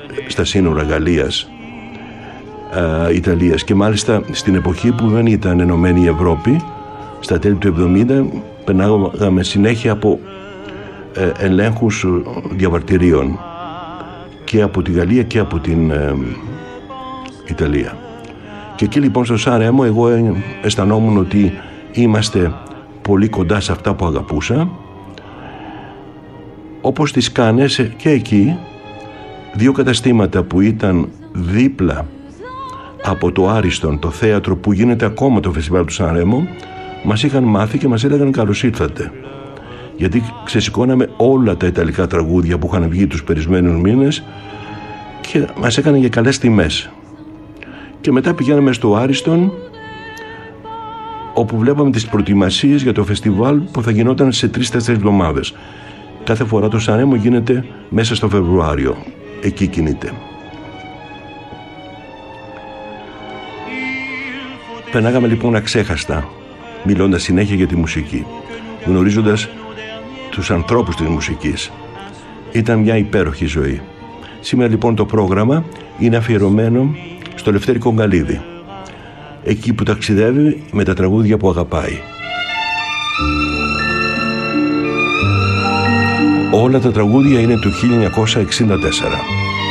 στα σύνορα Γαλλίας Ιταλίας, και μάλιστα στην εποχή που δεν ήταν ενωμένη η Ευρώπη, στα τέλη του 70, περνάγαμε συνέχεια από ελέγχους διαβατηρίων και από τη Γαλλία και από την Ιταλία. Και εκεί λοιπόν στο Σαν Ρέμο εγώ αισθανόμουν ότι είμαστε πολύ κοντά σε αυτά που αγαπούσα, όπως τις Κάνες και εκεί δύο καταστήματα που ήταν δίπλα από το Άριστον, το θέατρο που γίνεται ακόμα το φεστιβάλ του Σαν Ρέμο, μας είχαν μάθει και μας έλεγαν καλώς ήρθατε, γιατί ξεσηκώναμε όλα τα ιταλικά τραγούδια που είχαν βγει τους περισμένους μήνες και μας έκαναν για καλές τιμές. Και μετά πηγαίναμε στο Άριστον, όπου βλέπαμε τις προετοιμασίες για το φεστιβάλ που θα γινόταν σε 3-4 εβδομάδες. Κάθε φορά το Σαν Ρέμο γίνεται μέσα στο Φεβρουάριο. Εκεί κινείται. Περνάγαμε λοιπόν αξέχαστα, μιλώντας συνέχεια για τη μουσική, γνωρίζοντας τους ανθρώπους της μουσικής. Ήταν μια υπέροχη ζωή. Σήμερα λοιπόν το πρόγραμμα είναι αφιερωμένο στο Λευτέρη Κογκαλίδη, εκεί που ταξιδεύει με τα τραγούδια που αγαπάει. Όλα τα τραγούδια είναι του 1964.